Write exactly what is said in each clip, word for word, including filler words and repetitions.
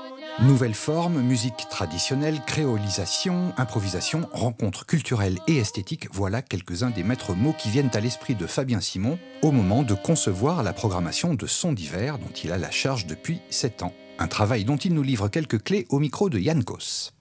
Nouvelle forme, musique traditionnelle, créolisation, improvisation, rencontres culturelles et esthétiques, voilà quelques-uns des maîtres mots qui viennent à l'esprit de Fabien Simon au moment de concevoir la programmation de Sons d'hiver dont il a la charge depuis sept ans. Un travail dont il nous livre quelques clés au micro de Yann Kos.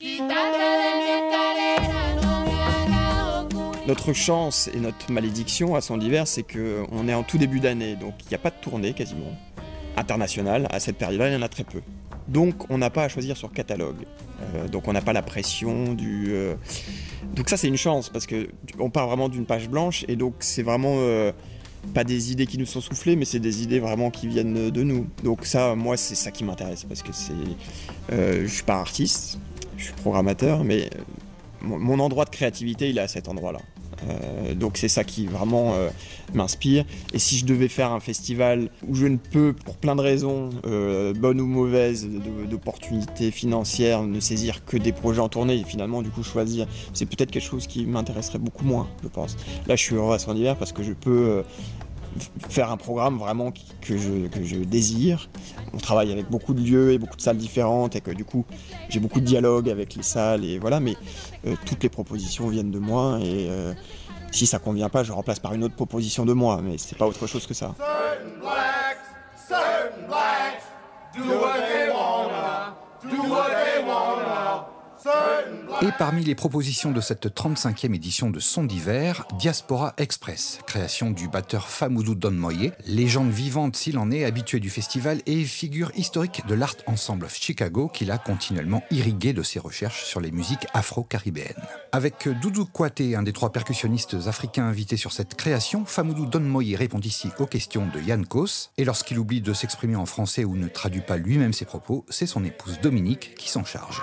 Notre chance et notre malédiction à Sons d'hiver, c'est qu'on est en tout début d'année, donc il n'y a pas de tournée quasiment internationale. À cette période-là, il y en a très peu. Donc on n'a pas à choisir sur catalogue. Euh, donc on n'a pas la pression du... Euh... Donc ça c'est une chance, parce qu'on part vraiment d'une page blanche, et donc c'est vraiment euh, pas des idées qui nous sont soufflées, mais c'est des idées vraiment qui viennent de nous. Donc ça, moi, c'est ça qui m'intéresse, parce que c'est... Euh, je suis pas artiste, je suis programmateur, mais mon, mon endroit de créativité, il est à cet endroit-là. Euh, donc c'est ça qui vraiment euh, m'inspire. Et si je devais faire un festival où je ne peux, pour plein de raisons, euh, bonnes ou mauvaises, de, d'opportunités financières, ne saisir que des projets en tournée et finalement du coup choisir, c'est peut-être quelque chose qui m'intéresserait beaucoup moins, je pense. Là je suis heureux à Sons d'hiver parce que je peux euh, faire un programme vraiment qui, que, je, que je désire. On travaille avec beaucoup de lieux et beaucoup de salles différentes et que du coup j'ai beaucoup de dialogue avec les salles et voilà, mais euh, toutes les propositions viennent de moi et euh, si ça convient pas, je remplace par une autre proposition de moi, mais c'est pas autre chose que ça. Certain blacks, certain blacks, do what they wanna, do what they wanna. Et parmi les propositions de cette trente-cinquième édition de Sons d'hiver, Diaspora Express, création du batteur Famoudou Don Moye, légende vivante s'il en est, habitué du festival et figure historique de l'Art Ensemble of Chicago qu'il a continuellement irrigué de ses recherches sur les musiques afro-caribéennes. Avec Doudou Kouaté, un des trois percussionnistes africains invités sur cette création, Famoudou Don Moye répond ici aux questions de Yann Kos, et lorsqu'il oublie de s'exprimer en français ou ne traduit pas lui-même ses propos, c'est son épouse Dominique qui s'en charge.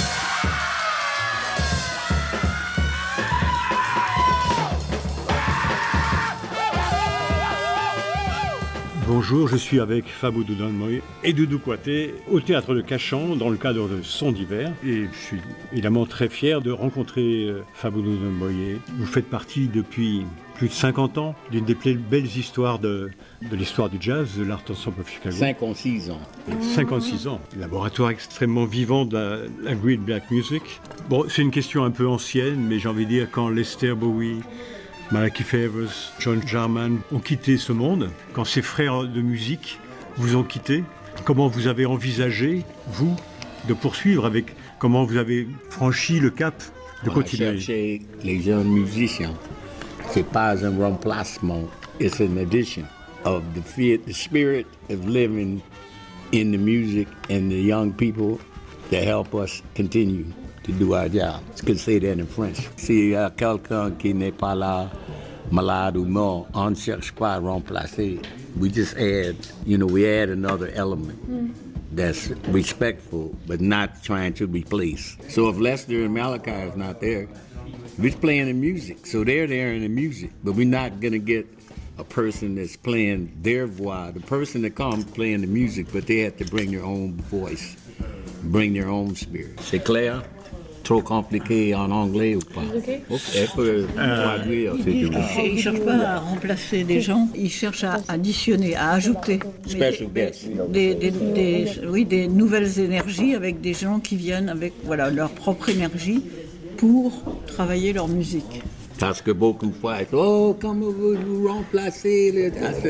Bonjour, je suis avec Famoudou Don Moye et Doudou Kouaté au Théâtre de Cachan dans le cadre de Sons d'hiver. Et je suis évidemment très fier de rencontrer Famoudou Don Moye. Vous faites partie depuis plus de cinquante ans d'une des plus belles histoires de, de l'histoire du jazz, de l'Art Ensemble of Chicago. cinquante-six ans. cinquante-six ans. Laboratoire extrêmement vivant de la, la Great Black Music. Bon, c'est une question un peu ancienne, mais j'ai envie de dire quand Lester Bowie, Malachi Favors, John Jarman ont quitté ce monde, quand ces frères de musique vous ont quitté, comment vous avez envisagé, vous, de poursuivre avec, comment vous avez franchi le cap de On continuer? a cherché les jeunes musiciens. C'est pas un remplacement, it's an addition of the, fear, the spirit of living in the music and the young people to help us continue to do our job. Je peux say that in French. S'il y a quelqu'un qui n'est pas là, malade ou mort, on ne cherche pas à remplacer. We just add, you know, we add another element mm. that's respectful, but not trying to replace. So if Lester and Malachi is not there, we're playing the music. So they're there in the music, but we're not going to get a person that's playing their voix. The person that comes playing the music, but they have to bring their own voice, bring their own spirit. C'est clair? Trop compliqué en anglais ou pas? Okay. Okay. Peut traduire, il ne cherche pas à remplacer des gens, il cherche à additionner, à ajouter Special guests. Des, des, des, des, oui, des nouvelles énergies avec des gens qui viennent avec voilà, leur propre énergie pour travailler leur musique. Parce que beaucoup de fois, oh, comment vous remplacer les...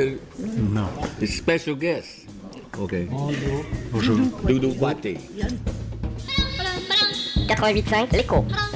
Non. The special guest. OK. Bonjour. Doudou Kouaté. quatre-vingt-huit virgule cinq, l'écho.